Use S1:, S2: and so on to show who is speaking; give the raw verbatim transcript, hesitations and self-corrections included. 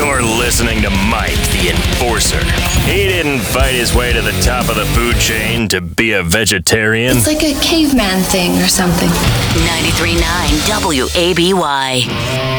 S1: You're listening to Mike the Enforcer. He didn't fight his way to the top of the food chain to be a vegetarian.
S2: It's like a caveman thing or something.
S3: ninety-three point nine W A B Y.